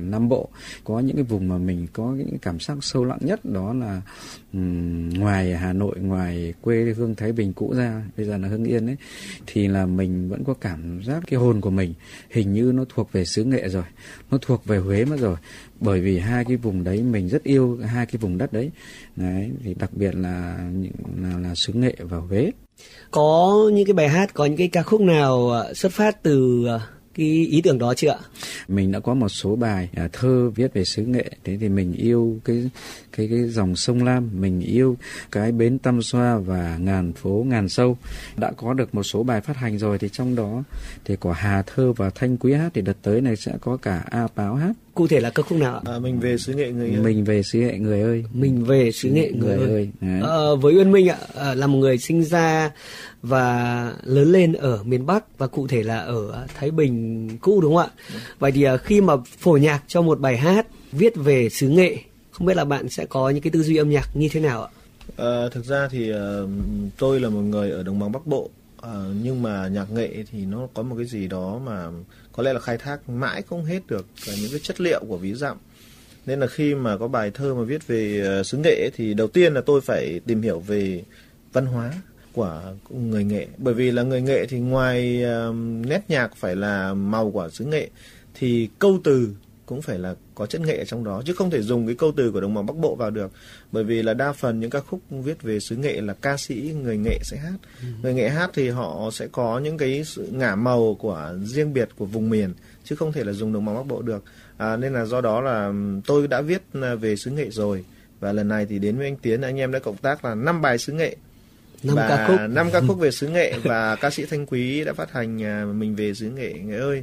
Nam Bộ. Có những cái vùng mà mình có những cái cảm giác sâu lặng nhất, đó là ngoài Hà Nội, ngoài quê hương Thái Bình cũ ra, bây giờ là Hưng Yên ấy, thì là mình vẫn có cảm giác cái hồn của mình hình như nó thuộc về xứ Nghệ rồi, nó thuộc về Huế mất rồi. Bởi vì hai cái vùng đấy mình rất yêu hai cái vùng đất đấy. Đấy, thì đặc biệt là xứ Nghệ và Huế. Có những cái bài hát, có những cái ca khúc nào xuất phát từ cái ý tưởng đó chưa ạ? Mình đã có một số bài thơ viết về xứ Nghệ. Thế thì mình yêu cái dòng sông Lam, mình yêu cái bến Tam Xoa và ngàn phố ngàn sâu. Đã có được một số bài phát hành rồi, thì trong đó thì có Hà Thơ và Thanh Quý hát, thì đợt tới này sẽ có cả A Páo hát. Cụ thể là ca khúc nào ạ? Mình về xứ Nghệ người ơi. Mình về xứ Nghệ người ơi. Mình về xứ Nghệ người ơi. Với Uyên Minh ạ, là một người sinh ra và lớn lên ở miền Bắc, và cụ thể là ở Thái Bình cũ, đúng không ạ? Vậy thì khi mà phổ nhạc cho một bài hát viết về xứ Nghệ, không biết là bạn sẽ có những cái tư duy âm nhạc như thế nào ạ? Thực ra thì tôi là một người ở đồng bằng Bắc Bộ, nhưng mà nhạc Nghệ thì nó có một cái gì đó mà có lẽ là khai thác mãi không hết được những cái chất liệu của ví dặm. Nên là khi mà có bài thơ mà viết về xứ Nghệ thì đầu tiên là tôi phải tìm hiểu về văn hóa của người Nghệ. Bởi vì là người Nghệ thì ngoài nét nhạc phải là màu của xứ Nghệ, thì câu từ cũng phải là có chất Nghệ ở trong đó, chứ không thể dùng cái câu từ của đồng bằng Bắc Bộ vào được. Bởi vì là đa phần những ca khúc viết về xứ Nghệ là ca sĩ người Nghệ sẽ hát. Người Nghệ hát thì họ sẽ có những cái sự ngả màu của riêng biệt của vùng miền, chứ không thể là dùng đồng bằng Bắc Bộ được. Nên là do đó là tôi đã viết về xứ Nghệ rồi, và lần này thì đến với anh Tiến, anh em đã cộng tác là 5 bài xứ Nghệ, 5 ca khúc về xứ Nghệ, và ca sĩ Thanh Quý đã phát hành Mình về xứ Nghệ người ơi.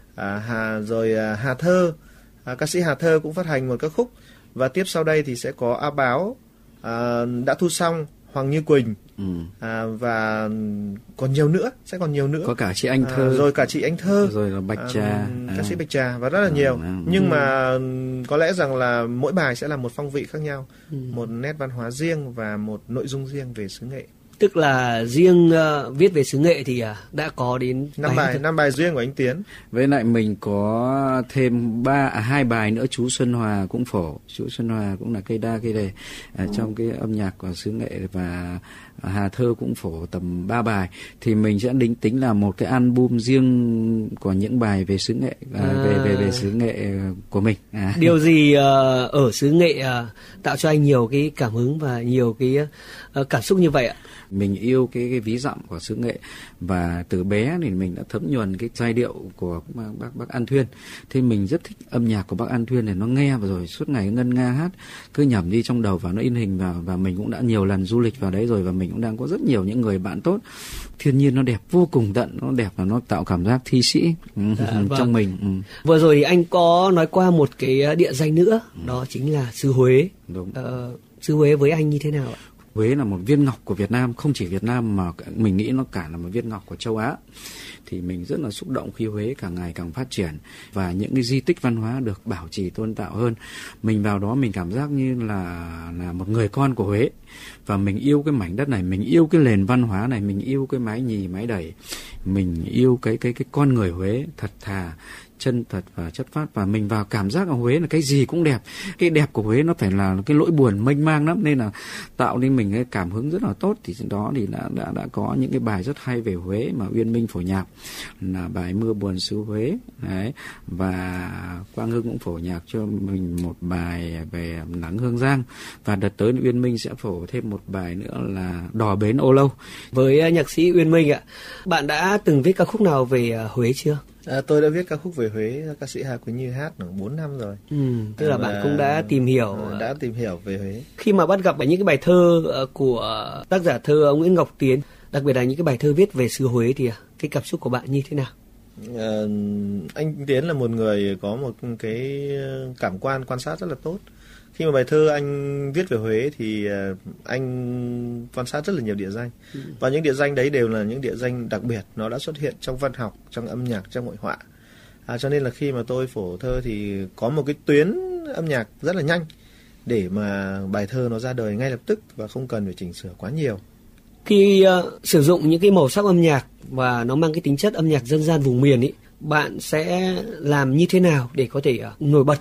Hà Thơ, ca sĩ Hà Thơ cũng phát hành một ca khúc, và tiếp sau đây thì sẽ có A Páo đã thu xong, Hoàng Như Quỳnh, và còn nhiều nữa, sẽ còn nhiều nữa. Có cả chị Anh Thơ, rồi cả chị Anh Thơ, rồi là Bạch Trà, ca sĩ Bạch Trà, và rất là nhiều. Nhưng mà có lẽ rằng là mỗi bài sẽ là một phong vị khác nhau, một nét văn hóa riêng và một nội dung riêng về xứ Nghệ. Tức là riêng viết về xứ Nghệ thì đã có đến 5 bài riêng của anh Tiến. Với lại mình có thêm 2 bài nữa. Chú Xuân Hòa cũng phổ, chú Xuân Hòa cũng là cây đa cây đề trong cái âm nhạc của xứ Nghệ, và Hà Thơ cũng phổ tầm 3 bài. Thì mình sẽ tính là một cái album riêng của những bài về xứ Nghệ, về xứ Nghệ của mình. Điều gì ở xứ Nghệ tạo cho anh nhiều cái cảm hứng và nhiều cái cảm xúc như vậy ạ? Mình yêu cái ví dặm của xứ Nghệ, và từ bé thì mình đã thấm nhuần cái giai điệu của bác An Thuyên. Thế mình rất thích âm nhạc của bác An Thuyên này, nó nghe và rồi suốt ngày ngân nga hát cứ nhẩm đi trong đầu, và nó in hình vào. Và mình cũng đã nhiều lần du lịch vào đấy rồi, và mình cũng đang có rất nhiều những người bạn tốt. Thiên nhiên nó đẹp vô cùng tận, nó đẹp và nó tạo cảm giác thi sĩ trong mình. Vừa rồi thì anh có nói qua một cái địa danh nữa, đó chính là xứ Huế. Đúng. Xứ Huế với anh như thế nào ạ? Huế là một viên ngọc của Việt Nam, không chỉ Việt Nam mà mình nghĩ nó cả là một viên ngọc của châu Á. Thì mình rất là xúc động khi Huế càng ngày càng phát triển và những cái di tích văn hóa được bảo trì tôn tạo hơn. Mình vào đó mình cảm giác như là một người con của Huế, và mình yêu cái mảnh đất này, mình yêu cái nền văn hóa này, mình yêu cái mái nhì mái đẩy, mình yêu cái con người Huế thật thà, chân thật và chất phát. Và mình vào cảm giác ở Huế là cái gì cũng đẹp. Cái đẹp của Huế nó phải là cái nỗi buồn mênh mang lắm, nên là tạo nên mình cái cảm hứng rất là tốt. Thì đó thì đã có những cái bài rất hay về Huế mà Uyên Minh phổ nhạc, là bài Mưa Buồn Xứ Huế đấy, và Quang Hưng cũng phổ nhạc cho mình một bài về Nắng Hương Giang, và đợt tới Uyên Minh sẽ phổ thêm một bài nữa là Đò Bến Âu Lâu. Với nhạc sĩ Uyên Minh ạ, bạn đã từng viết ca khúc nào về Huế chưa? Tôi đã viết ca khúc về Huế, ca sĩ Hà Quỳnh Như hát được 4 năm rồi. Tức là bạn cũng đã tìm hiểu về Huế. Khi mà bắt gặp những cái bài thơ của tác giả thơ Nguyễn Ngọc Tiến, đặc biệt là những cái bài thơ viết về xứ Huế, thì cái cảm xúc của bạn như thế nào? Anh Tiến là một người có một cái cảm quan sát rất là tốt. Khi mà bài thơ anh viết về Huế thì anh quan sát rất là nhiều địa danh. Và những địa danh đấy đều là những địa danh đặc biệt, nó đã xuất hiện trong văn học, trong âm nhạc, trong hội họa. Cho nên là khi mà tôi phổ thơ thì có một cái tuyến âm nhạc rất là nhanh để mà bài thơ nó ra đời ngay lập tức và không cần phải chỉnh sửa quá nhiều. Khi sử dụng những cái màu sắc âm nhạc và nó mang cái tính chất âm nhạc dân gian vùng miền ấy, bạn sẽ làm như thế nào để có thể nổi bật